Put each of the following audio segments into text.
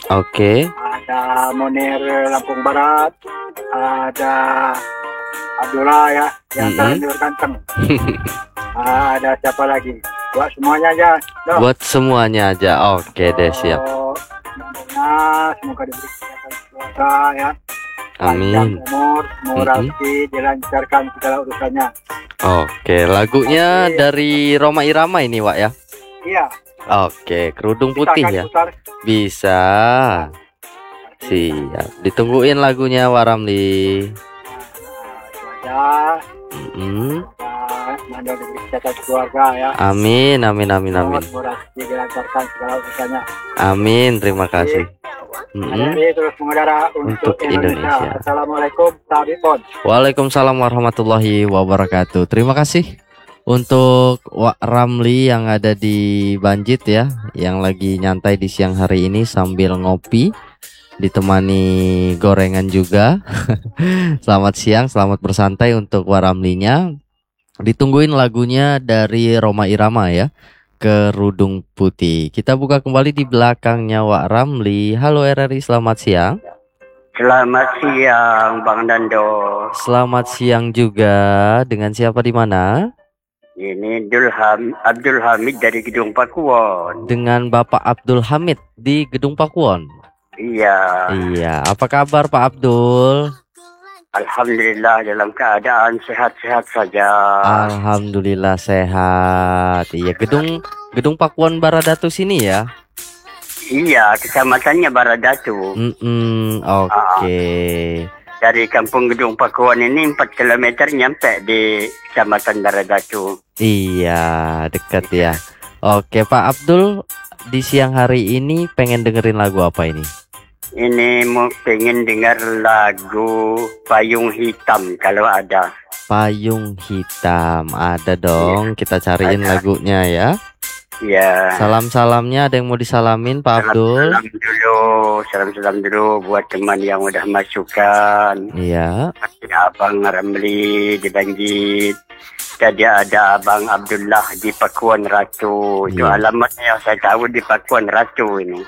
Oke. ada Munir Lampung Barat, ada Abdullah ya, yang terlanjur ganteng. Ada siapa lagi? Buat semuanya aja. Loh. Buat semuanya aja. Oke deh, siap. Semoga diberi kesehatan keluarga ya. Panjang Amin. umur, semua rezeki dilancarkan segala urusannya. Oke, lagunya dari Roma Irama ini, Wak ya? Iya. Oke, kerudung putih ya. Bisa. Siap. Ditungguin lagunya Wak Ramli. Keluarga ya. Amin, amin, amin, amin. Dilancarkan segala urusannya. Amin, terima kasih. Terus mengudara untuk Indonesia. Assalamualaikum, Tabipon. Waalaikumsalam warahmatullahi wabarakatuh. Terima kasih untuk Wak Ramli yang ada di Banjit ya, yang lagi nyantai di siang hari ini sambil ngopi, ditemani gorengan juga. Selamat siang, selamat bersantai untuk Wak Ramlinya. Ditungguin lagunya dari Roma Irama ya, Kerudung Putih. Kita buka kembali di belakangnya Wak Ramli. Halo RRI, selamat siang. Selamat siang Bang Dando. Selamat siang juga. Dengan siapa di mana? Ini Abdul Hamid dari Gedung Pakuwon. Dengan Bapak Abdul Hamid di Gedung Pakuwon. Iya. Iya. Apa kabar Pak Abdul? Alhamdulillah dalam keadaan sehat-sehat saja. Alhamdulillah sehat. Iya, Gedung Pakuwon Baradatu sini ya. Iya, kecamatannya Baradatu. Oke. Dari kampung Gedung Pakuwon ini 4 km nyampe di kecamatan Baradatu. Iya, dekat ya. Oke, Pak Abdul, di siang hari ini pengen dengerin lagu apa ini? Ini mau pengen dengar lagu Payung Hitam kalau ada. Payung Hitam ada dong. Kita cariin lagunya ya. Iya. Salam-salamnya ada yang mau disalamin Pak Abdul? Salam dulu buat teman yang udah masukkan. Iya. Abang Ramli di Banjit. Tadi ada Abang Abdullah di Pakuan Ratu. Itu alamatnya yang saya tahu di Pakuan Ratu ini.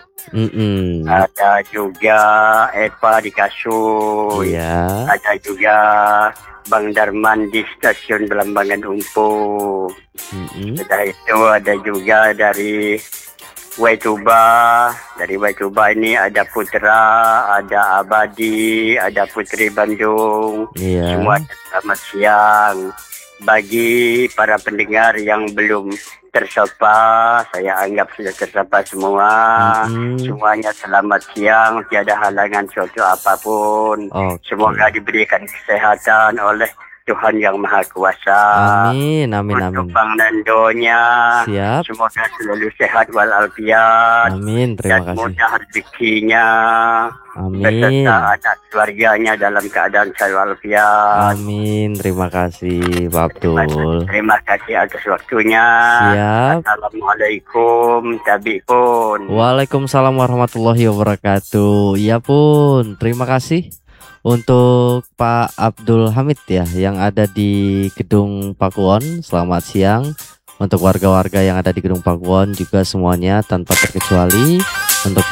Ada juga Epa di Kasur. Iya. Ada juga Bang Darman di stasiun Belambangan Umpu. Setelah itu ada juga dari Waituba. Dari Waituba ini ada Putra, ada Abadi, ada Putri Bandung. Semua selamat siang. Bagi para pendengar yang belum tersapa, saya anggap sudah tersapa semua. Semuanya selamat siang, tiada halangan suatu apapun. Semoga diberikan kesehatan oleh Tuhan Yang Maha Kuasa. Amin, amin, amin. Untuk Bang Nandonya, siap. Semoga selalu sehat walafiat. Amin, terima kasih. Dan mudah rezekinya. Amin. Beserta anak keluarganya dalam keadaan sehat walafiat. Amin, terima kasih Pak Abdul. Terima kasih atas waktunya. Siap. Assalamualaikum, Tabipun. Waalaikumsalam warahmatullahi wabarakatuh. Iya pun, terima kasih untuk Pak Abdul Hamid ya, yang ada di Gedung Pakuwon. Selamat siang untuk warga-warga yang ada di Gedung Pakuwon juga semuanya tanpa terkecuali. Untuk